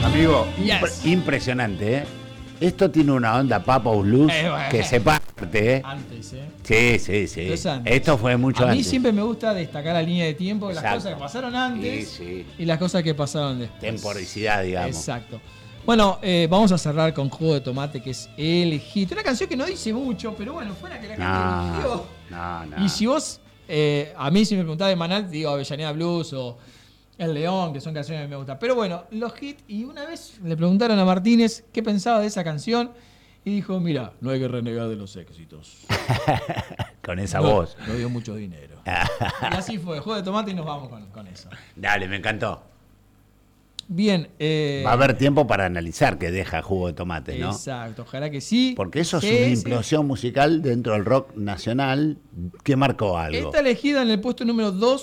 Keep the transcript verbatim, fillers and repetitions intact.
Amigo, Yes. impre- impresionante, ¿eh? Esto tiene una onda Papa Blues Eh, bueno. que se parte, ¿eh? Antes, ¿eh? Sí, sí, sí. Esto es antes. Esto fue mucho A mí antes. siempre me gusta destacar la línea de tiempo de las Exacto. cosas que pasaron antes Sí, sí. y las cosas que pasaron después. Temporicidad, digamos. Exacto. Bueno, eh, vamos a cerrar con Jugo de Tomate, que es el hit. Una canción que no dice mucho, pero bueno, fuera que la gente No, eligió. no, no. Y si vos, eh, a mí si me preguntás de Manal, te digo Avellaneda Blues o El León, que son canciones que me gustan. Pero bueno, los hits, y una vez le preguntaron a Martínez qué pensaba de esa canción, y dijo, mira, no hay que renegar de los éxitos. Con esa no, voz. No dio mucho dinero. Y así fue, Jugo de Tomate y nos vamos con, con eso. Dale, me encantó. Bien. Eh, Va a haber tiempo para analizar qué deja Jugo de Tomate, ¿no? Exacto, ojalá que sí. Porque eso es Sí, una sí. implosión musical dentro del rock nacional que marcó algo. Está elegida en el puesto número dos